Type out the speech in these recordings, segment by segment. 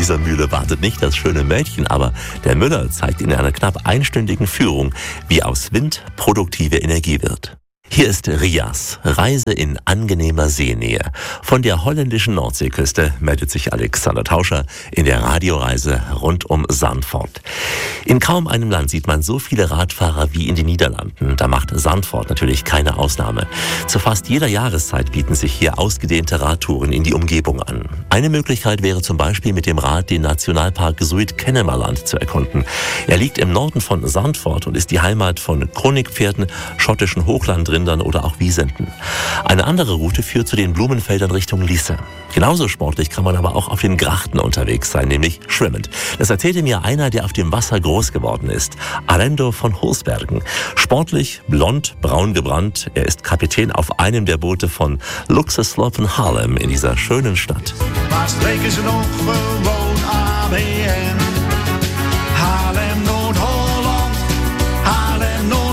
dieser Mühle wartet nicht das schöne Mädchen, aber der Müller zeigt in einer knapp einstündigen Führung, wie aus Wind produktive Energie wird. Hier ist Rias, Reise in angenehmer Seenähe. Von der holländischen Nordseeküste meldet sich Alexander Tauscher in der Radioreise rund um Zandvoort. In kaum einem Land sieht man so viele Radfahrer wie in den Niederlanden. Da macht Zandvoort natürlich keine Ausnahme. Zu fast jeder Jahreszeit bieten sich hier ausgedehnte Radtouren in die Umgebung an. Eine Möglichkeit wäre zum Beispiel mit dem Rad den Nationalpark Zuid-Kennemerland zu erkunden. Er liegt im Norden von Zandvoort und ist die Heimat von Kronigpferden, schottischen Hochlandrindern oder auch Wiesenten. Eine andere Route führt zu den Blumenfeldern Richtung Lisse. Genauso sportlich kann man aber auch auf den Grachten unterwegs sein, nämlich schwimmend. Das erzählte mir einer, der auf dem Wasser groß geworden ist, Arendo von Hulsbergen. Sportlich, blond, braun gebrannt. Er ist Kapitän auf einem der Boote von Luxuslopen Haarlem in dieser schönen Stadt. Was spreken ze nog gewoon ABN? Haarlem, Noord-Holland. Haarlem, Noord-Holland.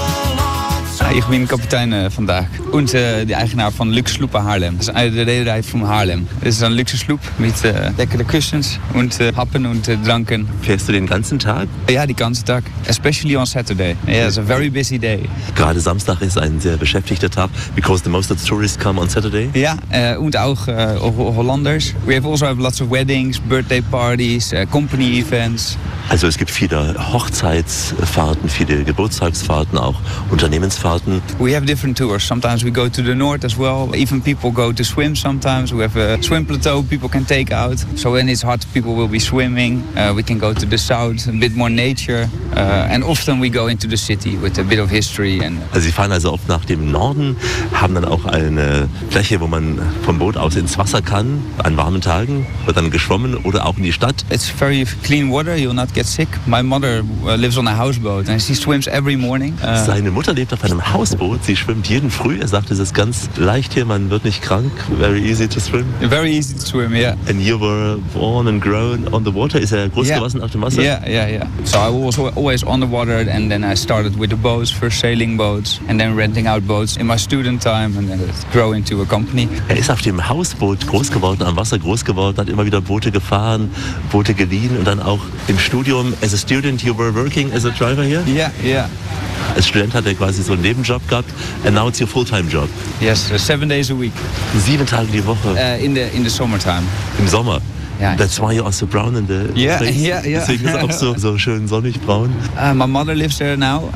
Ich bin Kapitein vandaag und de eigenaar van Luxusloop Haarlem. Das ist eine der Reederei von Haarlem. Es ist ein Luxusloop mit leckeren Cushions und Happen und Dranken. Fährst du den ganzen Tag? Ja, die ganze Tag. Especially on Saturday. Yeah, it's a very busy day. Gerade Samstag ist ein sehr beschäftigter Tag, because the most of the tourists come on Saturday. Ja, und auch Hollanders. We also have lots of weddings, birthday parties, company events. Also es gibt viele Hochzeitsfahrten, viele Geburtstagsfahrten, auch Unternehmensfahrten. We have different tours. Sometimes we go to the north as well. Even people go to swim sometimes. We have a swim plateau people can take out. So when it's hot, people will be swimming. We can go to the south, a bit more nature. And often we go into the city with a bit of history. Also Sie fahren also oft nach dem Norden, haben dann auch eine Fläche, wo man vom Boot aus ins Wasser kann. An warmen Tagen wird dann geschwommen oder auch in die Stadt. It's very clean water. You'll not get sick. My mother lives on a houseboat and she swims every morning. Seine Mutter lebt auf einem Hausboot. Sie schwimmt jeden Früh. Er sagt, es ist ganz leicht hier, man wird nicht krank. Very easy to swim. Very easy to swim, yeah. And you were born and grown on the water. Ist er groß gewachsen auf dem Wasser? Yeah. So I was always on the water and then I started with the boats, first sailing boats and then renting out boats in my student time and then it grew into a company. Er ist auf dem Hausboot groß geworden, am Wasser groß geworden, hat immer wieder Boote gefahren, Boote geliehen und dann auch im Studium. As a student, you were working as a driver here? Yeah. Als Student hat er quasi so einen Nebenjob gehabt, and now it's your full-time job. Yes, 7 days a week. 7 Tage die Woche. In the summertime. Im Sommer. Yeah. That's why you're so brown in the face. Yeah. Deswegen ist er auch so schön sonnig braun. My mother lives there now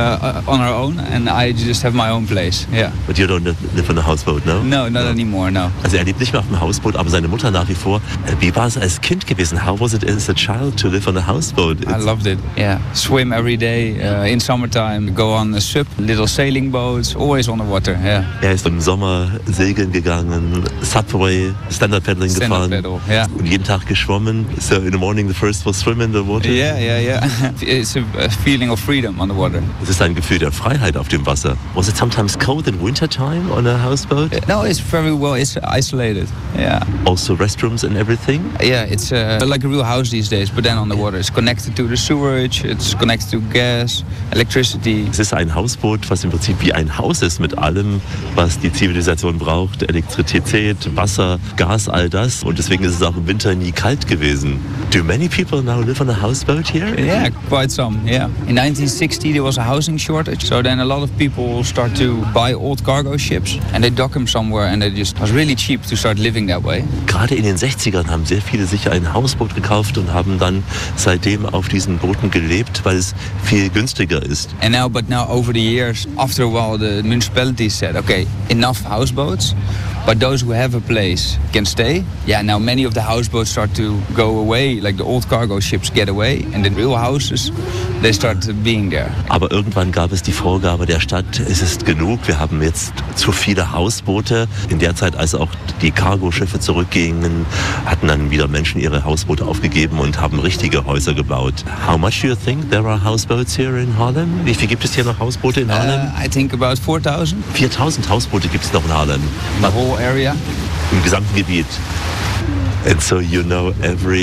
on her own and I just have my own place. Yeah. But you don't live on a houseboat, no? No, not anymore, no. Also er lebt nicht mehr auf dem Hausboot, aber seine Mutter nach wie vor. Wie war es als Kind gewesen? How was it as a child to live on a houseboat? I loved it. Yeah. Swim every day in summertime, go on a sub, little sailing boats, always on the water. Yeah. Er ist im Sommer segeln gegangen, Subway, Stand-Up Paddling gefahren. Paddle, yeah. Und jeden Tag geschwommen. So in the morning the first was swim in the water. Yeah. It's a feeling of freedom on the water. Es ist ein Gefühl der Freiheit auf dem Wasser. Was it sometimes cold in winter time on a houseboat? No, it's very well. It's isolated. Yeah. Also restrooms and everything? Yeah, it's like a real house these days, but then on the water. It's connected to the sewerage, it's connected to gas, electricity. Es ist ein Hausboot, was im Prinzip wie ein Haus ist mit allem, was die Zivilisation braucht. Elektrizität, Wasser, Gas, all das. Und deswegen ist es auch im Winter nie kalt gewesen. Do many people now live on a houseboat here? Yeah, quite some, yeah. In 1960 there was a housing shortage, so then a lot of people start to buy old cargo ships and they dock them somewhere and it was really cheap to start living that way. Gerade in den 60ern haben sehr viele sich ein Hausboot gekauft und haben dann seitdem auf diesen Booten gelebt, weil es viel günstiger ist. But now over the years, after a while the municipalities said, okay, enough houseboats. But those who have a place can stay. Yeah, now many of the houseboats start to go away, like the old cargo ships get away, and the real houses, they start being there. Aber irgendwann gab es die Vorgabe der Stadt, es ist genug, wir haben jetzt zu viele Hausboote. In der Zeit, als auch die Cargoschiffe zurückgingen, hatten dann wieder Menschen ihre Hausboote aufgegeben und haben richtige Häuser gebaut. How much do you think there are houseboats here in Haarlem? Wie viel gibt es hier noch Hausboote in Haarlem? I think about 4,000. 4.000 Hausboote gibt es noch in Haarlem. The whole area. Im gesamten Gebiet. And so you know every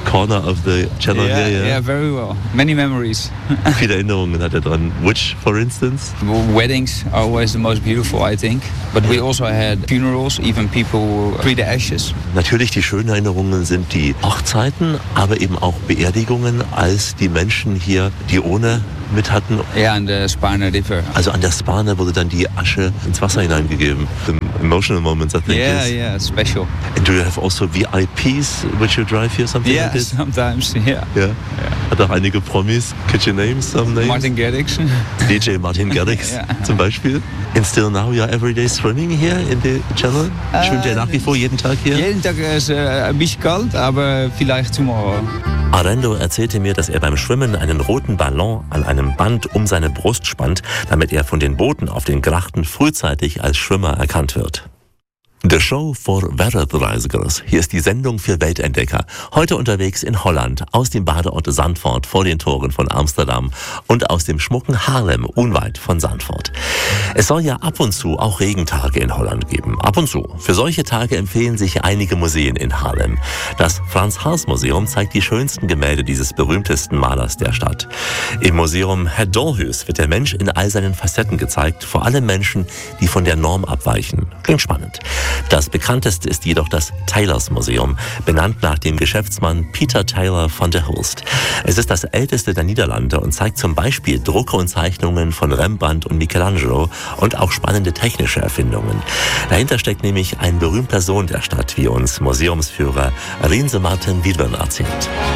corner of the channel here. Yeah, very well. Many memories. Viele Erinnerungen hat er dran. Which, for instance? Weddings are always the most beautiful, I think. But we also had funerals, even people pre the ashes. Natürlich, die schönen Erinnerungen sind die Hochzeiten, aber eben auch Beerdigungen, als die Menschen hier die Urne mit hatten. Ja, an der Sparner River. Also an der Sparner wurde dann die Asche ins Wasser hineingegeben. Emotional moments, I think. Yeah, special. And do you have also VIPs which you drive here, something like this? Sometimes, yeah. Hat auch einige Promis. Could you name some names? Martin Garrix. DJ Martin Garrix zum Beispiel. And still now you are everyday swimming here in the channel? Schwimmt ihr nach wie vor jeden Tag hier? Jeden Tag ist ein bisschen kalt, aber vielleicht tomorrow. Arendo erzählte mir, dass er beim Schwimmen einen roten Ballon an einem Band um seine Brust spannt, damit er von den Booten auf den Grachten frühzeitig als Schwimmer erkannt wird. The Show for Wereldreizigers. Hier ist die Sendung für Weltentdecker. Heute unterwegs in Holland, aus dem Badeort Zandvoort vor den Toren von Amsterdam und aus dem schmucken Haarlem unweit von Zandvoort. Es soll ja ab und zu auch Regentage in Holland geben. Ab und zu. Für solche Tage empfehlen sich einige Museen in Haarlem. Das Frans-Hals-Museum zeigt die schönsten Gemälde dieses berühmtesten Malers der Stadt. Im Museum Het Doolhuis wird der Mensch in all seinen Facetten gezeigt, vor allem Menschen, die von der Norm abweichen. Klingt spannend. Das bekannteste ist jedoch das Taylors Museum, benannt nach dem Geschäftsmann Peter Taylor van der Hulst. Es ist das älteste der Niederlande und zeigt zum Beispiel Drucke und Zeichnungen von Rembrandt und Michelangelo und auch spannende technische Erfindungen. Dahinter steckt nämlich ein berühmter Sohn der Stadt, wie uns Museumsführer Rinse Martin Wiedwin erzählt.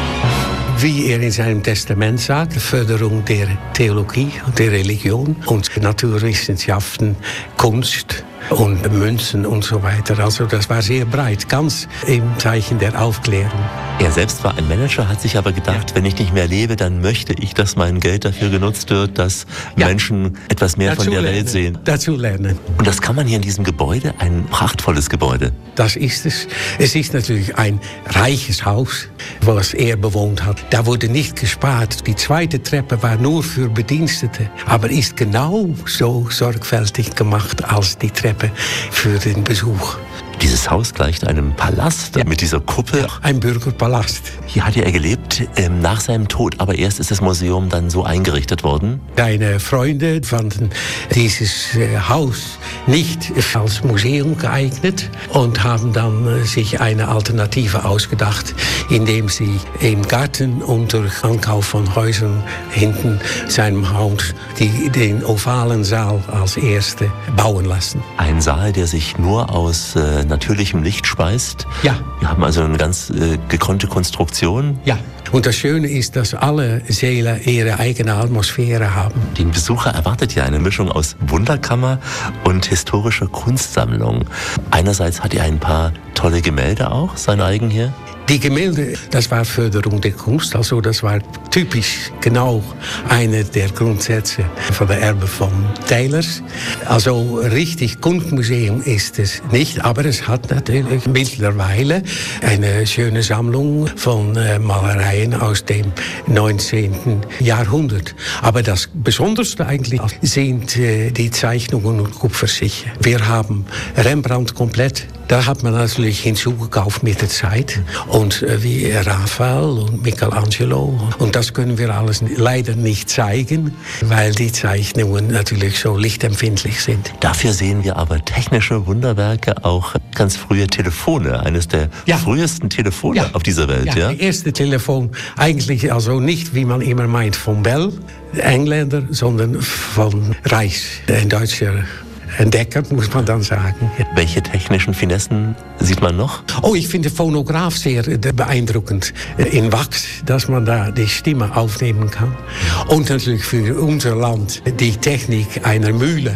Wie in seinem Testament sagt, Förderung der Theologie und der Religion und Naturwissenschaften, Kunst und Münzen und so weiter. Also das war sehr breit, ganz im Zeichen der Aufklärung. Er selbst war ein Manager, hat sich aber gedacht, wenn ich nicht mehr lebe, dann möchte ich, dass mein Geld dafür genutzt wird, dass Menschen etwas mehr von der Welt sehen. Dazu lernen. Und das kann man hier in diesem Gebäude, ein prachtvolles Gebäude. Das ist es. Es ist natürlich ein reiches Haus, was er bewohnt hat. Da wurde nicht gespart. Die zweite Treppe war nur für Bedienstete, aber ist genau so sorgfältig gemacht als die Treppe für den Besuch. Dieses Haus gleicht einem Palast mit dieser Kuppel. Ja, ein Bürgerpalast. Hier hat er gelebt nach seinem Tod, aber erst ist das Museum dann so eingerichtet worden. Seine Freunde fanden dieses Haus nicht als Museum geeignet und haben dann sich eine Alternative ausgedacht, indem sie im Garten und durch Ankauf von Häusern hinten seinem Haus den ovalen Saal als erste bauen lassen. Ein Saal, der sich nur aus natürlichem Licht speist. Ja. Wir haben also eine ganz gekonnte Konstruktion. Ja. Und das Schöne ist, dass alle Säle ihre eigene Atmosphäre haben. Den Besucher erwartet ja eine Mischung aus Wunderkammer und historischer Kunstsammlung. Einerseits hat er ein paar tolle Gemälde auch, sein eigen hier. Die Gemälde, das war Förderung der Kunst, also das war typisch genau einer der Grundsätze von der Erbe von Taylors. Also richtig Kunstmuseum ist es nicht, aber es hat natürlich mittlerweile eine schöne Sammlung von Malereien aus dem 19. Jahrhundert. Aber das Besonderste eigentlich sind die Zeichnungen und Kupferstiche. Wir haben Rembrandt komplett. Da hat man natürlich hinzugekauft mit der Zeit. Und wie Raphael und Michelangelo. Und das können wir alles leider nicht zeigen, weil die Zeichnungen natürlich so lichtempfindlich sind. Dafür sehen wir aber technische Wunderwerke, auch ganz frühe Telefone. Eines der frühesten Telefone auf dieser Welt. Ja, das erste Telefon eigentlich also nicht, wie man immer meint, von Bell, der Engländer, sondern von Reis, ein deutscher Entdecker, muss man dann sagen. Welche technischen Finessen sieht man noch? Oh, ich finde Phonograph sehr beeindruckend. In Wachs, dass man da die Stimme aufnehmen kann. Und natürlich für unser Land die Technik einer Mühle.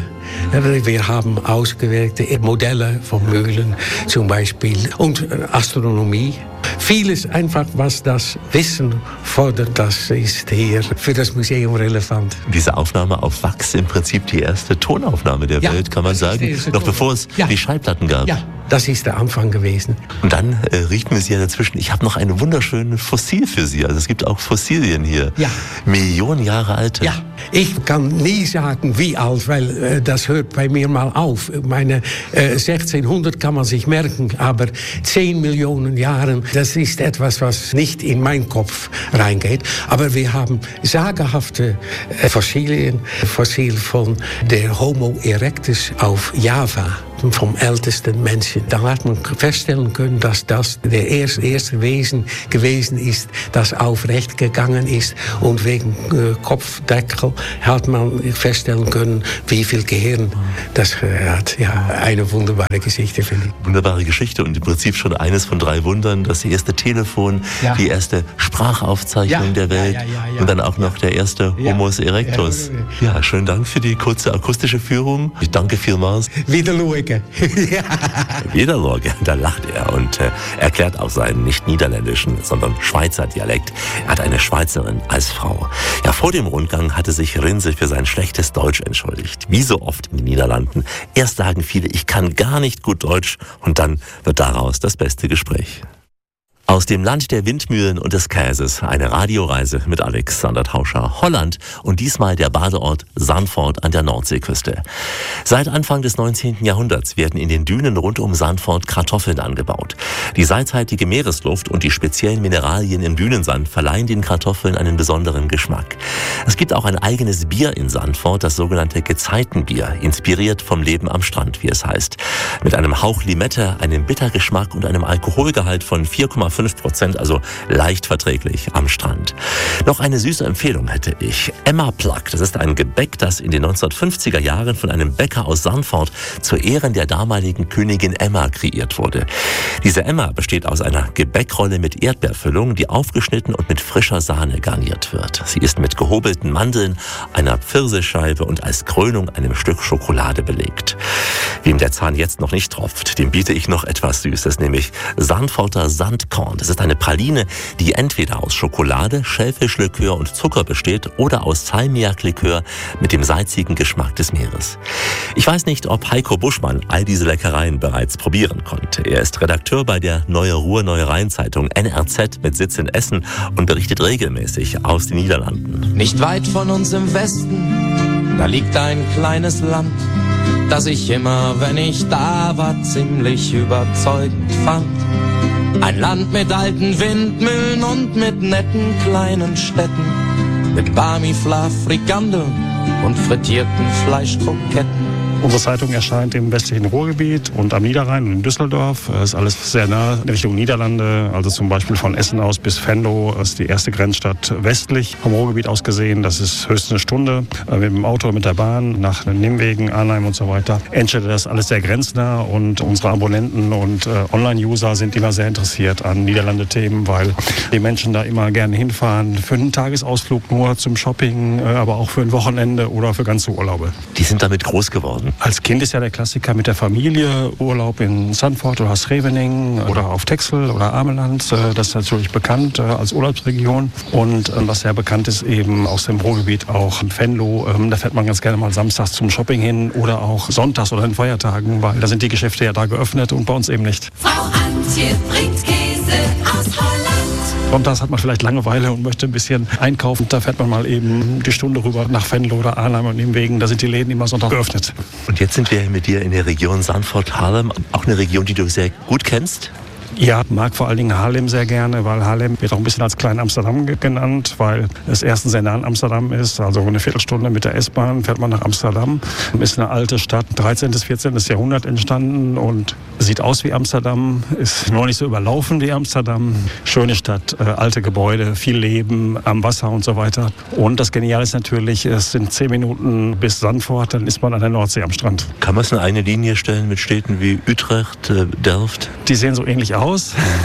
Wir haben ausgewählte Modelle von Mühlen zum Beispiel und Astronomie. Vieles einfach, was das Wissen fordert, das ist hier für das Museum relevant. Diese Aufnahme auf Wachs, im Prinzip die erste Tonaufnahme der Welt, kann man sagen, noch bevor es die Schallplatten gab. Ja, das ist der Anfang gewesen. Und dann riechen wir Sie ja dazwischen. Ich habe noch ein wunderschönes Fossil für Sie. Also es gibt auch Fossilien hier. Ja. Millionen Jahre alte. Ja. Ich kann nie sagen, wie alt, weil das hört bei mir mal auf. Meine 1600 kann man sich merken, aber 10 Millionen Jahre, das ist etwas, was nicht in meinen Kopf reingeht. Aber wir haben sagenhafte Fossilien, Fossil von der Homo erectus auf Java, vom ältesten Menschen. Da hat man feststellen können, dass das der erste Wesen gewesen ist, das aufrecht gegangen ist. Und wegen Kopfdeckel hat man feststellen können, wie viel Gehirn das hat. Ja, eine wunderbare Geschichte, finde ich. Wunderbare Geschichte und im Prinzip schon eines von 3 Wundern. Das erste Telefon, die erste Sprachaufzeichnung der Welt und dann auch noch der erste Homo erectus. Ja, schönen Dank für die kurze akustische Führung. Ich danke vielmals. Wieder schauen. Wieder Lorge, da lacht er und erklärt auch seinen nicht niederländischen, sondern Schweizer Dialekt. Er hat eine Schweizerin als Frau. Ja, vor dem Rundgang hatte sich Rinse für sein schlechtes Deutsch entschuldigt. Wie so oft in den Niederlanden. Erst sagen viele, ich kann gar nicht gut Deutsch und dann wird daraus das beste Gespräch. Aus dem Land der Windmühlen und des Käses eine Radioreise mit Alexander Tauscher. Holland und diesmal der Badeort Zandvoort an der Nordseeküste. Seit Anfang des 19. Jahrhunderts werden in den Dünen rund um Zandvoort Kartoffeln angebaut. Die salzhaltige Meeresluft und die speziellen Mineralien im Dünensand verleihen den Kartoffeln einen besonderen Geschmack. Es gibt auch ein eigenes Bier in Zandvoort, das sogenannte Gezeitenbier, inspiriert vom Leben am Strand, wie es heißt. Mit einem Hauch Limette, einem Bittergeschmack und einem Alkoholgehalt von 4,5%, also leicht verträglich am Strand. Noch eine süße Empfehlung hätte ich. Emma Plak, das ist ein Gebäck, das in den 1950er Jahren von einem Bäcker aus Zandvoort zu Ehren der damaligen Königin Emma kreiert wurde. Diese Emma besteht aus einer Gebäckrolle mit Erdbeerfüllung, die aufgeschnitten und mit frischer Sahne garniert wird. Sie ist mit gehobelten Mandeln, einer Pfirsichscheibe und als Krönung einem Stück Schokolade belegt. Wem der Zahn jetzt noch nicht tropft, dem biete ich noch etwas Süßes, nämlich Zandvoorter Sandkorn. Das ist eine Praline, die entweder aus Schokolade, Schellfischlikör und Zucker besteht oder aus Salmiaklikör mit dem salzigen Geschmack des Meeres. Ich weiß nicht, ob Heiko Buschmann all diese Leckereien bereits probieren konnte. Er ist Redakteur bei der Neue Ruhr Neue Rheinzeitung NRZ mit Sitz in Essen und berichtet regelmäßig aus den Niederlanden. Nicht weit von uns im Westen, da liegt ein kleines Land, das ich immer, wenn ich da war, ziemlich überzeugend fand. Ein Land mit alten Windmühlen und mit netten kleinen Städten, mit Barmifla, Frikandeln und frittierten Fleischkroketten. Unsere Zeitung erscheint im westlichen Ruhrgebiet und am Niederrhein und in Düsseldorf. Das ist alles sehr nah in Richtung Niederlande, also zum Beispiel von Essen aus bis Venlo. Das ist die erste Grenzstadt westlich vom Ruhrgebiet aus gesehen. Das ist höchstens eine Stunde mit dem Auto, mit der Bahn, nach Nimwegen, Arnhem und so weiter. Enschede, das ist alles sehr grenznah und unsere Abonnenten und Online-User sind immer sehr interessiert an Niederlande-Themen, weil die Menschen da immer gerne hinfahren für einen Tagesausflug nur zum Shopping, aber auch für ein Wochenende oder für ganze Urlaube. Die sind damit groß geworden. Als Kind ist ja der Klassiker mit der Familie, Urlaub in Zandvoort oder Scheveningen oder auf Texel oder Ameland. Das ist natürlich bekannt als Urlaubsregion. Und was sehr bekannt ist eben aus dem Ruhrgebiet auch Venlo. Da fährt man ganz gerne mal samstags zum Shopping hin oder auch sonntags oder in Feiertagen, weil da sind die Geschäfte ja da geöffnet und bei uns eben nicht. Frau Antje bringt Käse aus Holland. Sonntags hat man vielleicht Langeweile und möchte ein bisschen einkaufen. Da fährt man mal eben die Stunde rüber nach Venlo oder Arnhem und Nimwegen. Da sind die Läden immer Sonntag geöffnet. Und jetzt sind wir mit dir in der Region Zandvoort-Haarlem, auch eine Region, die du sehr gut kennst. Ja, mag vor allen Dingen Haarlem sehr gerne, weil Haarlem wird auch ein bisschen als Klein-Amsterdam genannt, weil es erstens sehr nah an Amsterdam ist. Also eine Viertelstunde mit der S-Bahn fährt man nach Amsterdam. Ist eine alte Stadt, 13. bis 14. Jahrhundert entstanden und sieht aus wie Amsterdam, ist noch nicht so überlaufen wie Amsterdam. Schöne Stadt, alte Gebäude, viel Leben am Wasser und so weiter. Und das Geniale ist natürlich, es sind 10 Minuten bis Zandvoort, dann ist man an der Nordsee am Strand. Kann man es in eine Linie stellen mit Städten wie Utrecht, Delft? Die sehen so ähnlich aus.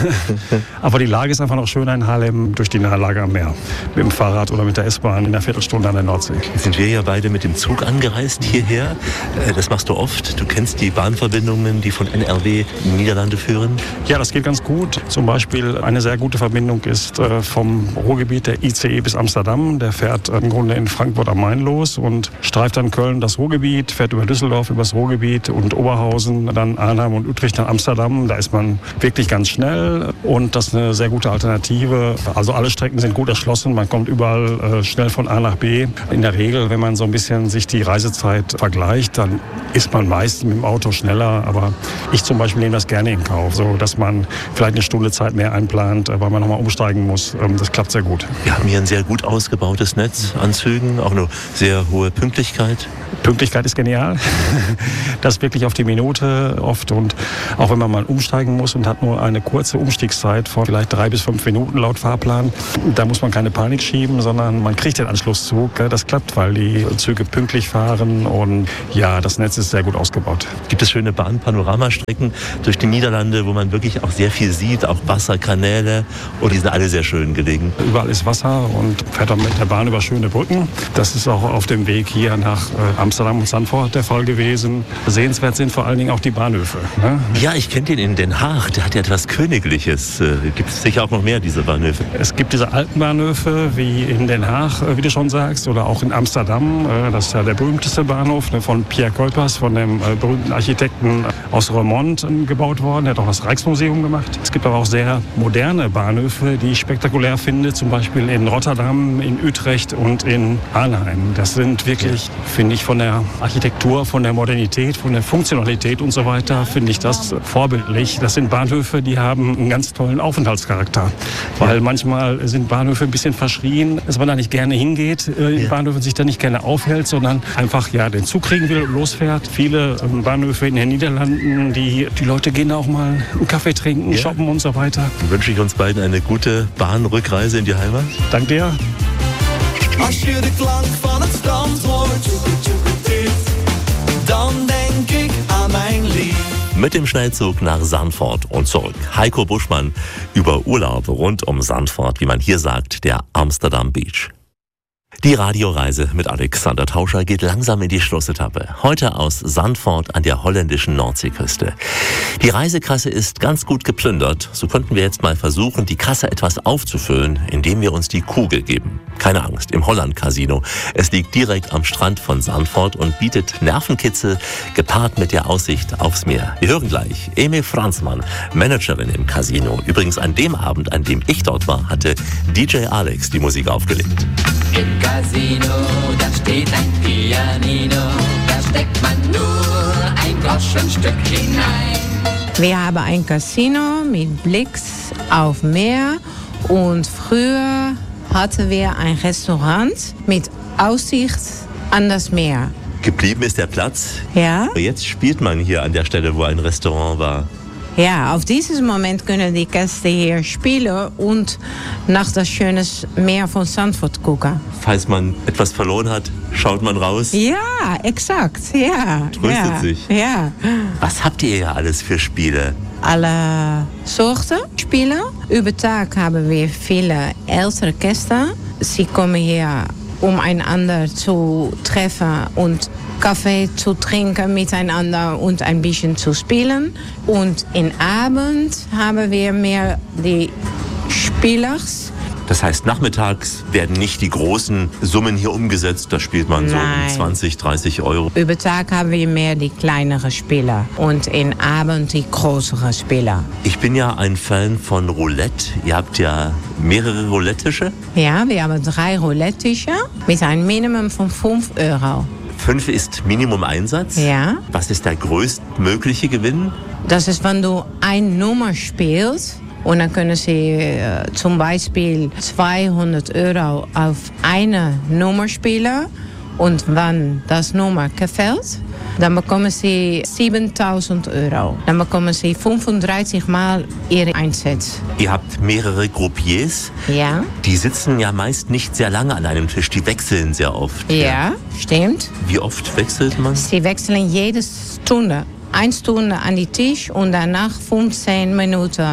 Aber die Lage ist einfach noch schöner in Haarlem durch die Nahelage am Meer. Mit dem Fahrrad oder mit der S-Bahn in einer Viertelstunde an der Nordsee. Jetzt sind wir ja beide mit dem Zug angereist hierher. Das machst du oft. Du kennst die Bahnverbindungen, die von NRW die Niederlande führen? Ja, das geht ganz gut. Zum Beispiel eine sehr gute Verbindung ist vom Ruhrgebiet der ICE bis Amsterdam. Der fährt im Grunde in Frankfurt am Main los und streift dann Köln das Ruhrgebiet, fährt über Düsseldorf über das Ruhrgebiet und Oberhausen, dann Arnhem und Utrecht nach Amsterdam. Da ist man wirklich ganz schnell und das ist eine sehr gute Alternative. Also alle Strecken sind gut erschlossen. Man kommt überall schnell von A nach B. In der Regel, wenn man so ein bisschen sich die Reisezeit vergleicht, dann ist man meist mit dem Auto schneller. Aber ich zum Beispiel nehme das gerne in Kauf, so dass man vielleicht eine Stunde Zeit mehr einplant, weil man nochmal umsteigen muss. Das klappt sehr gut. Wir haben hier ein sehr gut ausgebautes Netz an Zügen, auch eine sehr hohe Pünktlichkeit. Pünktlichkeit ist genial. Das wirklich auf die Minute oft. Und auch wenn man mal umsteigen muss und hat nur eine kurze Umstiegszeit von vielleicht 3 bis 5 Minuten laut Fahrplan, da muss man keine Panik schieben, sondern man kriegt den Anschlusszug. Das klappt, weil die Züge pünktlich fahren und ja, das Netz ist sehr gut ausgebaut. Gibt es schöne Bahnpanoramastrecken durch die Niederlande, wo man wirklich auch sehr viel sieht, auch Wasserkanäle, und die sind alle sehr schön gelegen. Überall ist Wasser und fährt dann mit der Bahn über schöne Brücken. Das ist auch auf dem Weg hier nach Amsterdam und Zandvoort der Fall gewesen. Sehenswert sind vor allen Dingen auch die Bahnhöfe. Ne? Ja, ich kenne den in Den Haag, der hat ja etwas Königliches. Gibt es sicher auch noch mehr, diese Bahnhöfe? Es gibt diese alten Bahnhöfe, wie in Den Haag, wie du schon sagst, oder auch in Amsterdam. Das ist ja der berühmteste Bahnhof, von Pierre Kuipers, von dem berühmten Architekten aus Roermond gebaut worden. Er hat auch das Rijksmuseum gemacht. Es gibt aber auch sehr moderne Bahnhöfe, die ich spektakulär finde, zum Beispiel in Rotterdam, in Utrecht und in Arnhem. Das sind wirklich, finde ich, von der Architektur, von der Modernität, von der Funktionalität und so weiter, finde ich das vorbildlich. Das sind Bahnhöfe, die haben einen ganz tollen Aufenthaltscharakter. Weil manchmal sind Bahnhöfe ein bisschen verschrien, dass man da nicht gerne hingeht, in Bahnhöfen sich da nicht gerne aufhält, sondern einfach den Zug kriegen will und losfährt. Viele Bahnhöfe in den Niederlanden, die Leute gehen da auch mal einen Kaffee trinken, shoppen und so weiter. Dann wünsche ich uns beiden eine gute Bahnrückreise in die Heimat. Dank dir. Als je de klank van het strand hoort, dan denk ik aan mijn lief. Mit dem Schnellzug nach Zandvoort und zurück. Heiko Buschmann über Urlaub rund um Zandvoort, wie man hier sagt, der Amsterdam Beach. Die Radioreise mit Alexander Tauscher geht langsam in die Schlussetappe. Heute aus Zandvoort an der holländischen Nordseeküste. Die Reisekasse ist ganz gut geplündert. So könnten wir jetzt mal versuchen, die Kasse etwas aufzufüllen, indem wir uns die Kugel geben. Keine Angst, im Holland Casino. Es liegt direkt am Strand von Zandvoort und bietet Nervenkitzel gepaart mit der Aussicht aufs Meer. Wir hören gleich Emil Franzmann, Managerin im Casino. Übrigens an dem Abend, an dem ich dort war, hatte DJ Alex die Musik aufgelegt. Im Casino, da steht ein Pianino, da steckt man nur ein Groschenstück hinein. Wir haben ein Casino mit Blick auf Meer und früher hatten wir ein Restaurant mit Aussicht an das Meer. Geblieben ist der Platz. Ja? Jetzt spielt man hier an der Stelle, wo ein Restaurant war. Ja, auf dieses Moment können die Gäste hier spielen und nach das schöne Meer von Zandvoort gucken. Falls man etwas verloren hat, schaut man raus. Ja, exakt. Ja. Tröstet sich. Ja. Was habt ihr hier alles für Spiele? Alle Sorten Spiele. Über Tag haben wir viele ältere Gäste. Sie kommen hier, um einander zu treffen und Kaffee zu trinken miteinander und ein bisschen zu spielen. Und im Abend haben wir mehr die Spielers. Das heißt, nachmittags werden nicht die großen Summen hier umgesetzt. Da spielt man so 20, 30 Euro. Über Tag haben wir mehr die kleineren Spieler und im Abend die größeren Spieler. Ich bin ja ein Fan von Roulette. Ihr habt ja mehrere Roulette-Tische. Ja, wir haben 3 Roulette-Tische mit einem Minimum von 5 Euro. 5 ist Minimum-Einsatz. Ja. Was ist der größtmögliche Gewinn? Das ist, wenn du eine Nummer spielst und dann können sie zum Beispiel 200 Euro auf eine Nummer spielen und wenn das Nummer gefällt, dann bekommen sie 7.000 Euro. Dann bekommen sie 35 Mal ihre Einsatz. Ihr habt mehrere Groupiers. Ja. Die sitzen ja meist nicht sehr lange an einem Tisch. Die wechseln sehr oft. Ja, stimmt. Wie oft wechselt man? Sie wechseln jede Stunde. 1 Stunde an die Tisch und danach 15 Minuten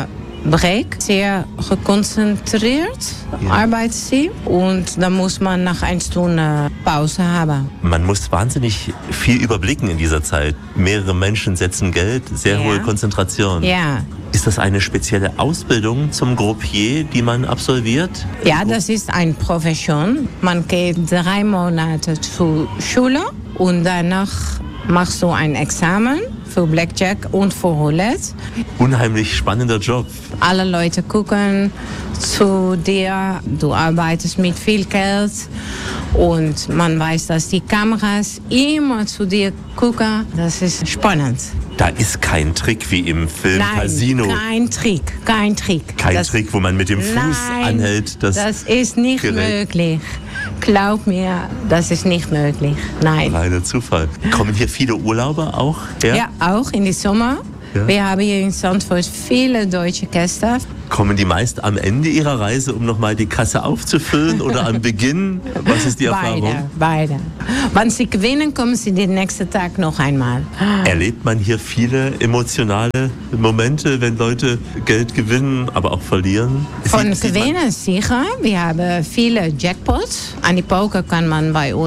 Break. Sehr gekonzentriert arbeitet sie und dann muss man nach 1 Stunde Pause haben. Man muss wahnsinnig viel überblicken in dieser Zeit. Mehrere Menschen setzen Geld, sehr hohe Konzentration. Ja. Ist das eine spezielle Ausbildung zum Groupier, die man absolviert? Ja, das ist eine Profession. Man geht 3 Monate zur Schule und danach machst du ein Examen für Blackjack und für Roulette. Unheimlich spannender Job. Alle Leute gucken zu dir, du arbeitest mit viel Geld und man weiß, dass die Kameras immer zu dir gucken. Das ist spannend. Da ist kein Trick wie im Film Casino. Kein Trick. Kein Trick, wo man mit dem Fuß anhält. Das ist nicht möglich. Glaub mir, das ist nicht möglich. Nein. Reiner Zufall. Kommen hier viele Urlauber auch her? Ja, auch in den Sommer. Ja. Wir haben hier in Zandvoort viele deutsche Gäste. Kommen die meist am Ende ihrer Reise, um nochmal die Kasse aufzufüllen oder am Beginn? Was ist die Erfahrung? Beide. Wenn sie gewinnen, kommen sie den nächsten Tag noch einmal. Erlebt man hier viele emotionale Momente, wenn Leute Geld gewinnen, aber auch verlieren? Von Gewinnen sicher. Wir haben viele Jackpots. An die Poker kann man bei uns